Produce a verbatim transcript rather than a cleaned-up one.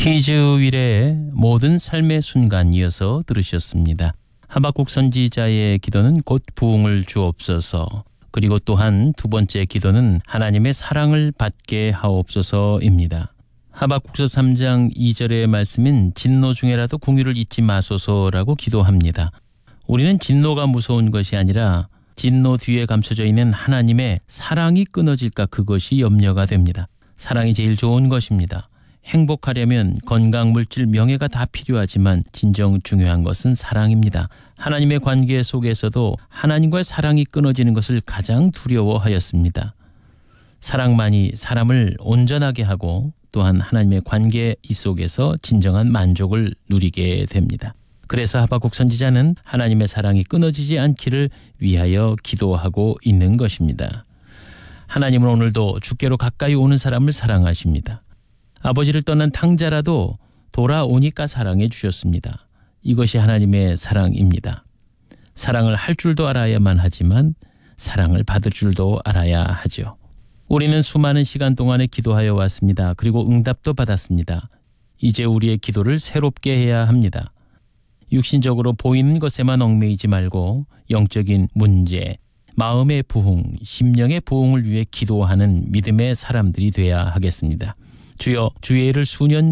히즈윌의 모든 삶의 순간 이어서 들으셨습니다. 하박국 선지자의 기도는 곧 부흥을 주옵소서, 그리고 또한 두 번째 기도는 하나님의 사랑을 받게 하옵소서입니다. 하박국서 삼 장 이 절의 말씀인 진노 중에라도 궁유를 잊지 마소서라고 기도합니다. 우리는 진노가 무서운 것이 아니라 진노 뒤에 감춰져 있는 하나님의 사랑이 끊어질까, 그것이 염려가 됩니다. 사랑이 제일 좋은 것입니다. 행복하려면 건강, 물질, 명예가 다 필요하지만 진정 중요한 것은 사랑입니다. 하나님의 관계 속에서도 하나님과의 사랑이 끊어지는 것을 가장 두려워하였습니다. 사랑만이 사람을 온전하게 하고 또한 하나님의 관계 이 속에서 진정한 만족을 누리게 됩니다. 그래서 하박국 선지자는 하나님의 사랑이 끊어지지 않기를 위하여 기도하고 있는 것입니다. 하나님은 오늘도 주께로 가까이 오는 사람을 사랑하십니다. 아버지를 떠난 탕자라도 돌아오니까 사랑해 주셨습니다. 이것이 하나님의 사랑입니다. 사랑을 할 줄도 알아야만 하지만 사랑을 받을 줄도 알아야 하죠. 우리는 수많은 시간 동안에 기도하여 왔습니다. 그리고 응답도 받았습니다. 이제 우리의 기도를 새롭게 해야 합니다. 육신적으로 보이는 것에만 얽매이지 말고 영적인 문제, 마음의 부흥, 심령의 부흥을 위해 기도하는 믿음의 사람들이 되어야 하겠습니다. 주여, 주의 일을 수년